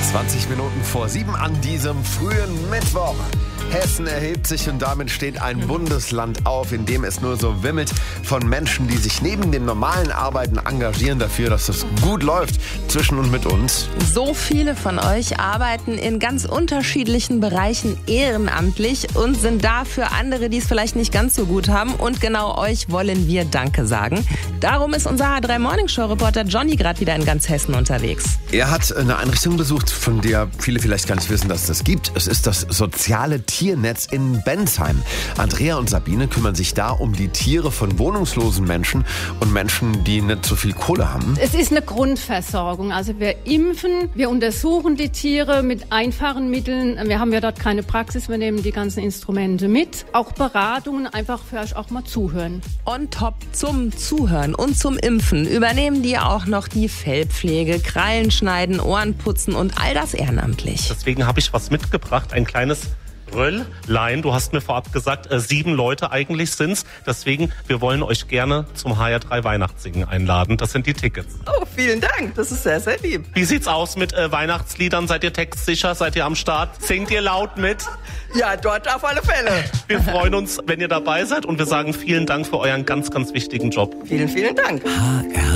20 Minuten vor 7 an diesem frühen Mittwoch. Hessen erhebt sich und damit steht ein Bundesland auf, in dem es nur so wimmelt von Menschen, die sich neben den normalen Arbeiten engagieren dafür, dass es gut läuft zwischen und mit uns. So viele von euch arbeiten in ganz unterschiedlichen Bereichen ehrenamtlich und sind da für andere, die es vielleicht nicht ganz so gut haben. Und genau euch wollen wir Danke sagen. Darum ist unser H3 Morning Show Reporter Johnny gerade wieder in ganz Hessen unterwegs. Er hat eine Einrichtung besucht, von der viele vielleicht gar nicht wissen, dass es das gibt. Es ist das soziale Tiernetz in Bensheim. Andrea und Sabine kümmern sich da um die Tiere von wohnungslosen Menschen und Menschen, die nicht so viel Kohle haben. Es ist eine Grundversorgung. Also wir impfen, wir untersuchen die Tiere mit einfachen Mitteln. Wir haben ja dort keine Praxis, wir nehmen die ganzen Instrumente mit. Auch Beratungen, einfach für euch auch mal zuhören. On top zum Zuhören und zum Impfen übernehmen die auch noch die Fellpflege, Krallen schneiden, Ohren putzen und all das ehrenamtlich. Deswegen habe ich was mitgebracht, ein kleines Rölllein. Du hast mir vorab gesagt, 7 Leute eigentlich sind's. Deswegen, wir wollen euch gerne zum HR3 Weihnachtssingen einladen. Das sind die Tickets. Oh, vielen Dank. Das ist sehr, sehr lieb. Wie sieht's aus mit Weihnachtsliedern? Seid ihr textsicher? Seid ihr am Start? Singt ihr laut mit? Ja, dort auf alle Fälle. Wir freuen uns, wenn ihr dabei seid und wir sagen vielen Dank für euren ganz, ganz wichtigen Job. Vielen, vielen Dank. HR